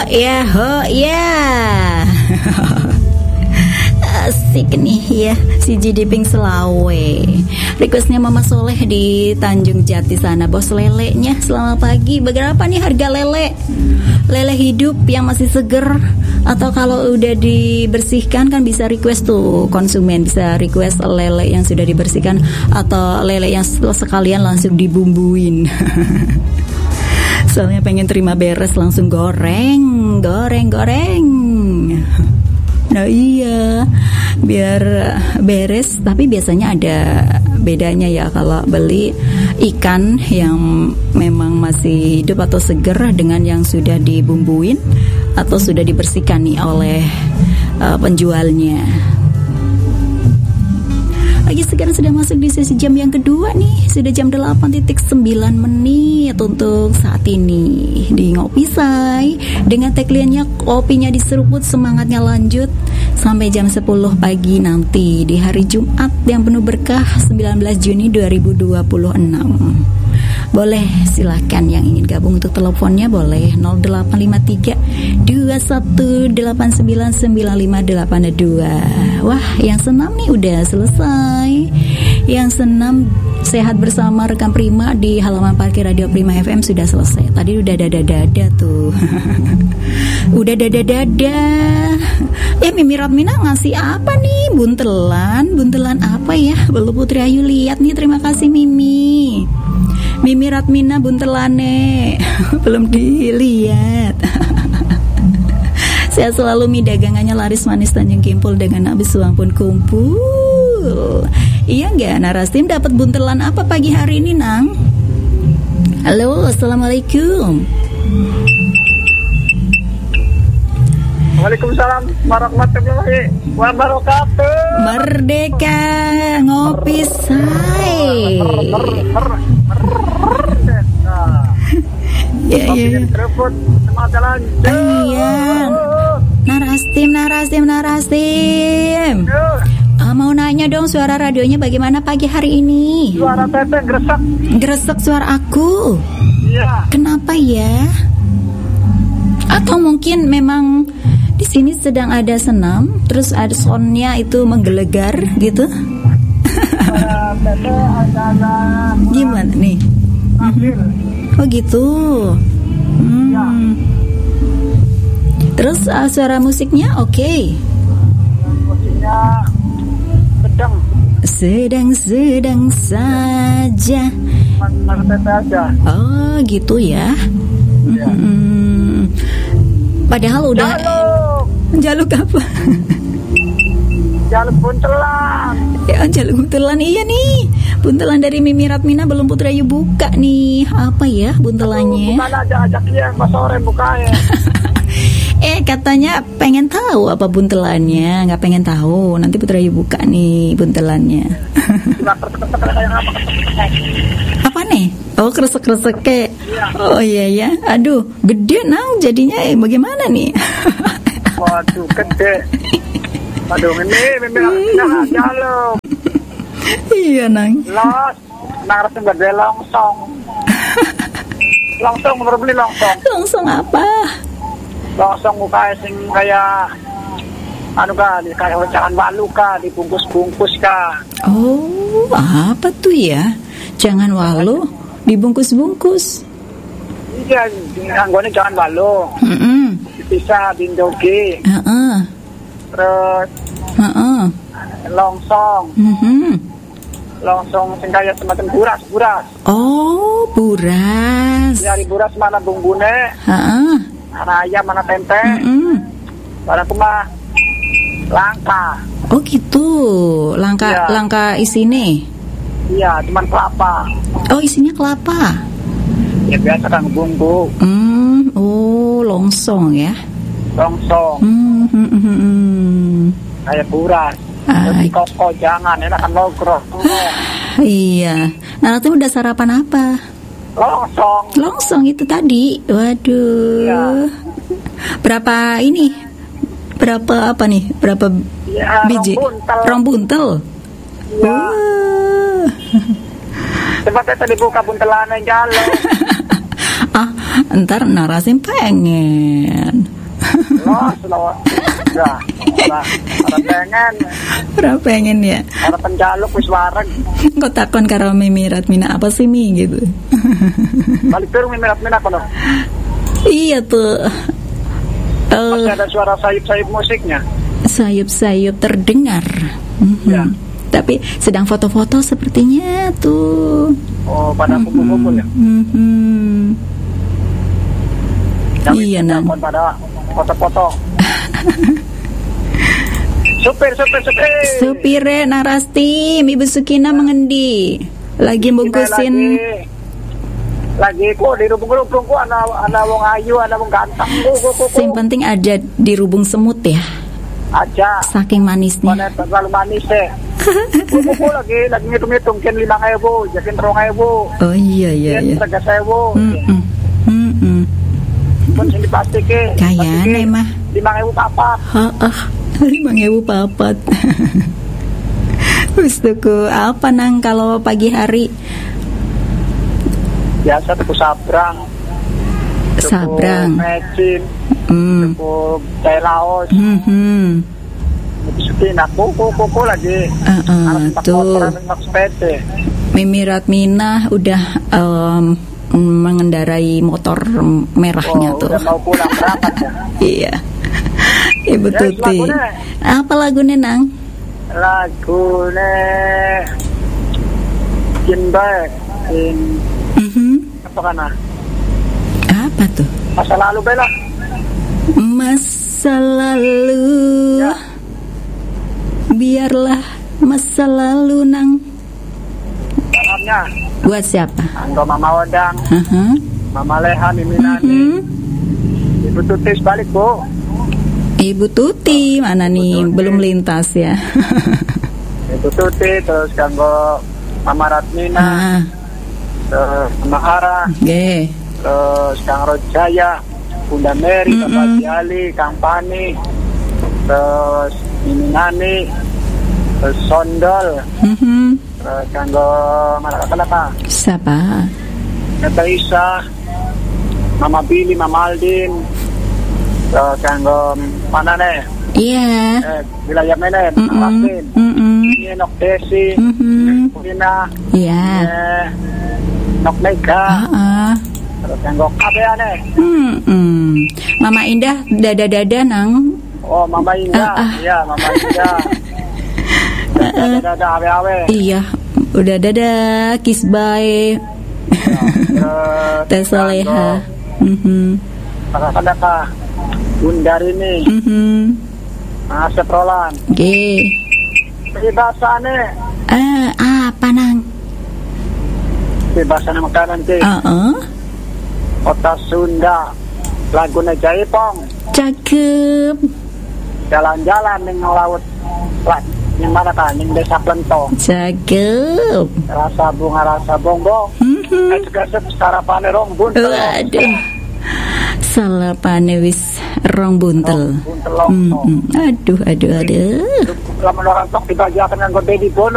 ya. Asik nih ya, si Jidiping Selawe. Requestnya Mama Soleh di Tanjung Jati sana. Bos lelenya, selamat pagi. Berapa nih harga lele? Lele hidup yang masih seger, atau kalau udah dibersihkan kan bisa request tuh, konsumen bisa request lele yang sudah dibersihkan atau lele yang sekalian langsung dibumbuin. Soalnya pengen terima beres langsung goreng. Nah iya, biar beres. Tapi biasanya ada bedanya ya kalau beli ikan yang memang masih hidup atau seger dengan yang sudah dibumbuin atau sudah dibersihkan nih oleh penjualnya. Lagi sekarang sudah masuk di sesi jam yang kedua nih. Sudah jam 8.9 menit untuk saat ini di Ngopi Say. Dengan tagline-nya kopinya diseruput, semangatnya lanjut sampai jam 10 pagi nanti di hari Jumat yang penuh berkah 19 Juni 2026. Boleh silahkan yang ingin gabung untuk teleponnya boleh 0853 21899582. Wah, yang senam nih udah selesai. Yang senam sehat bersama rekan Prima di halaman parkir Radio Prima FM sudah selesai. Tadi udah dada tuh. Udah dada. Mimi Ratmina ngasih apa nih? Buntelan apa ya? Belum Putri Ayu lihat nih. Terima kasih Mimi Ratmina buntelane. Belum dilihat. Sehat selalu, mie dagangannya laris manis Tanjung Kimpul dengan habis uang pun kumpul. Iya nggak? Narastim dapat buntelan apa pagi hari ini, Nang? Halo, assalamualaikum. Waalaikumsalam warahmatullahi wabarakatuh. Merdeka Ngopi Say. Iya. Iya. Narastim. Mau nanya dong, suara radionya bagaimana pagi hari ini? Suara Teteh Gresek suara aku. Iya. Kenapa ya? Atau mungkin memang di sini sedang ada senam, terus ada soundnya itu menggelegar gitu. Gimana nih? Oh gitu. Ya. Terus suara musiknya oke. Musiknya sedang saja. Teteh aja. Oh gitu ya. Ya. Padahal udah jaluk apa? Jaluk buntelan. Ya, jaluk buntelan iya nih. Buntelan dari Mimi Ratmina belum Putri Ayu buka nih. Apa ya buntelannya? Bukan aja ajak dia pas sore bukanya. Katanya pengen tahu apa buntelannya. Nggak pengen tahu. Nanti Putri Ayu buka nih buntelannya. Apa nih? Oh, kresek-kresek kayak. Oh iya ya. Aduh, gede Nang jadinya bagaimana nih? Waduh, gede. Aduh, ini jaluk. Iya Nang. Harus gede longsong. Longsong baru beli longsong. Longsong apa? Longsong muka sing kayak kayak ocakan balu dibungkus-bungkus Oh, apa tuh ya? Jangan walu dibungkus-bungkus. Iya, anggone jangan balu. Bisa dindogi. Terus longsong. Longsong sing kaya semacam buras. Oh, buras. Dari buras mana bumbune? Mana ayam, mana tempe. Barang mah langka. Oh gitu. Langka isine. Iya, cuman kelapa. Oh, isinya kelapa. Ya biasa kan bumbu. Oh, longsong ya. Longsong. Kayak buras. Lebih koko jangan, enakan logrok. Iya. Nah, itu udah sarapan apa? Longsong itu tadi. Waduh. Ya. Berapa ini? Berapa apa nih? Berapa biji? Rong buntel. Ya. Coba tadi buka buntelan yang jalan. Ntar Narasim pengen. Los. Ya, ora pengen ya. Ora penjaluk wis wareg. Kok takon karo Mimirat Mina apa sih Mi gitu. Balik terus Mimirat Mina kono. Iya tuh. Masih ada suara sayup-sayup musiknya. Sayup-sayup terdengar. Ya. Tapi sedang foto-foto sepertinya tuh. Oh, pada kumpul-kumpul ya. Iya, Nang. Pada foto-foto. Supire Narasti, Ibu Sukina mengendi. Lagi bungkusin. Lagi kok di rubung-rubung kok ana wong ayu, ana wong ganteng. Yang penting ada di rubung semut ya. Aja. Saking manisnya. Mana terlalu manis deh. Kuku lagi ngitung-ngitung kan 5.000, jakin 2.000. Oh iya. 3.000. Pun sing diplastike. Kayane mah 5.000 papat. Heeh. 5.000 papat. Wis tuku apa Nang kalau pagi hari? Biasa tuku sabrang. Mecin. Tuku teh laos. Sukin aku kuku lagi. Tuh. Mimirat Mina udah mengendarai motor merahnya tuh. Udah mau pulang berangkat ya. Iya. Ibu Tuti. Apa lagunya Nang? Lagune Kinback apa kana? Apa tuh? Masa lalu bela. Masa lalu ya. Biarlah masa lalu Nang. Salamnya buat siapa? Anggo Mama Odang, Mama Leha, Miminani, Ibu Tuti balik Bu. Ibu Tuti mana nih? Tuti. Belum lintas ya. Ibu Tuti terus kanggo Mama Ratmina, terus Mama Hara, terus Kang Rojaya, Bunda Mary, Bapak Ali, Kang Pani, terus Miminani, terus Sondol, terus kanggo Malaka. Siapa? Kata Isa, Mama Billy, Mama Aldin, terus kanggo mana nih? Iya. Wilayah mana? Rasin, ini Nok Desi, Purina, Nok Mega, terus kanggo KBA nih. Mama Indah, dada Nang. Oh, Mama Indah, iya Mama Indah. Dada awe-awe. Iya, udah dada kiss bye. Teh Soleha. Kakak-kakak Bundar ini. Asep Roland. Bahasane. Apa Nang? Bahasane makanan ke. Kota Sunda. Laguna Jaipong. Cakep. Jalan-jalan ning laut. Yang mana kan? Yang desa Plentong. Cakep. Rasa bunga, rasa bongbong. Segasep sarapane rong buntel. Waduh. Sarapane wis rong buntel. Buntel. Aduh. Lamun orang tok dibagiakeun nganggo Dedi Bono.